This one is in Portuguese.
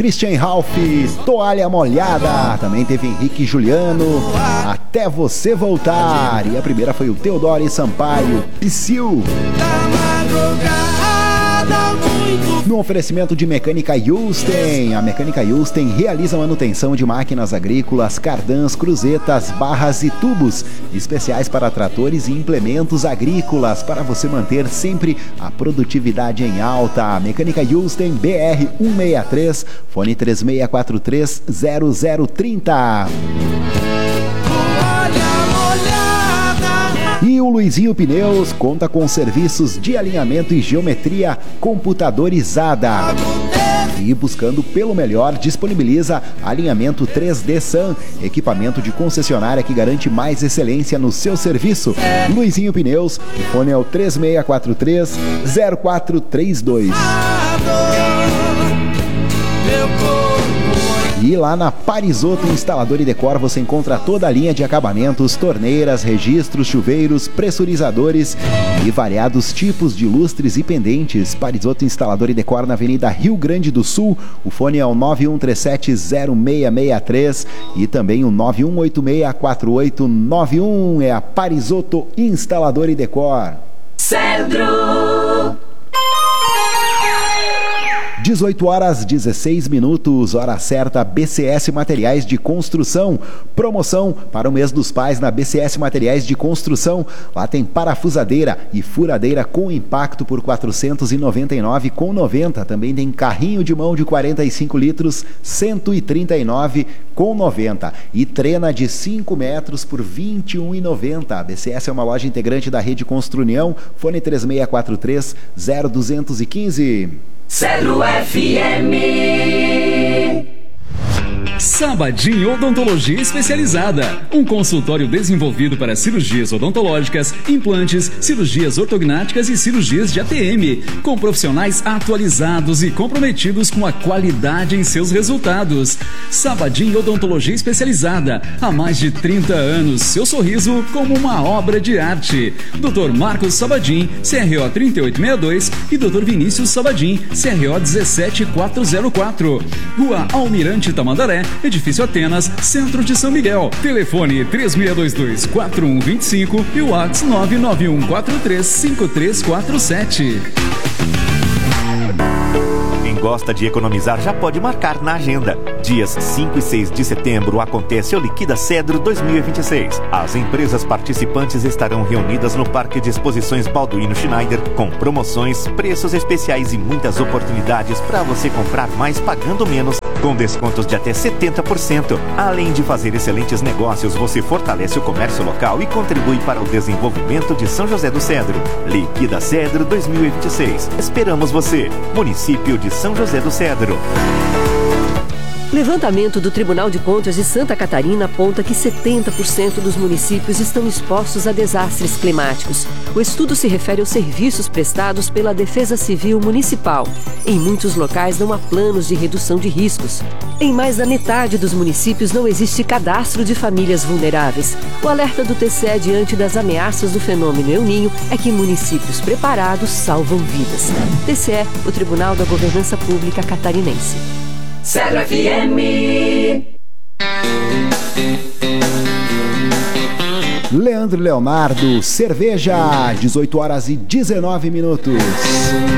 Christian Ralph, Toalha Molhada. Também teve Henrique e Juliano, Até Você Voltar. E a primeira foi o Teodoro Sampaio, Psyu. No oferecimento de Mecânica Yusten. A Mecânica Yusten realiza manutenção de máquinas agrícolas, cardãs, cruzetas, barras e tubos especiais para tratores e implementos agrícolas, para você manter sempre a produtividade em alta. Mecânica Yusten BR 163, fone 3643-0030. E o Luizinho Pneus conta com serviços de alinhamento e geometria computadorizada. E buscando pelo melhor, disponibiliza alinhamento 3D Sun, equipamento de concessionária que garante mais excelência no seu serviço. Luizinho Pneus, o fone é o 3643-0432. E lá na Parisotto Instalador e Decor você encontra toda a linha de acabamentos, torneiras, registros, chuveiros, pressurizadores e variados tipos de lustres e pendentes. Parisotto Instalador e Decor na Avenida Rio Grande do Sul. O fone é o 9137-0663 e também o 9186-4891. É a Parisotto Instalador e Decor. Cedro. 18h16, hora certa, BCS Materiais de Construção. Promoção para o mês dos pais na BCS Materiais de Construção. Lá tem parafusadeira e furadeira com impacto por R$ 499,90. Também tem carrinho de mão de 45 litros, R$ 139,90. E trena de 5 metros por R$ 21,90. A BCS é uma loja integrante da Rede Construnião. Fone 3643-0215. Cedro FM. Sabadin Odontologia Especializada, um consultório desenvolvido para cirurgias odontológicas, implantes, cirurgias ortognáticas e cirurgias de ATM, com profissionais atualizados e comprometidos com a qualidade em seus resultados. Sabadin Odontologia Especializada, há mais de 30 anos, seu sorriso como uma obra de arte. Dr. Marcos Sabadin, CRO 3862 e Dr. Vinícius Sabadin, CRO 17404. Rua Almirante Tamandaré, Edifício Atenas, Centro de São Miguel. Telefone 3622-4125 e o WhatsApp 991435347. Quem gosta de economizar já pode marcar na agenda. Dias 5 e 6 de setembro acontece o Liquida Cedro 2026. As empresas participantes estarão reunidas no Parque de Exposições Balduino Schneider com promoções, preços especiais e muitas oportunidades para você comprar mais pagando menos, com descontos de até 70%. Além de fazer excelentes negócios, você fortalece o comércio local e contribui para o desenvolvimento de São José do Cedro. Liquida Cedro 2026. Esperamos você. Município de São José do Cedro. Levantamento do Tribunal de Contas de Santa Catarina aponta que 70% dos municípios estão expostos a desastres climáticos. O estudo se refere aos serviços prestados pela Defesa Civil Municipal. Em muitos locais não há planos de redução de riscos. Em mais da metade dos municípios não existe cadastro de famílias vulneráveis. O alerta do TCE diante das ameaças do fenômeno El Niño é que municípios preparados salvam vidas. TCE, o Tribunal da Governança Pública Catarinense. Cedro FM. Leandro Leonardo, Cerveja, 18h19.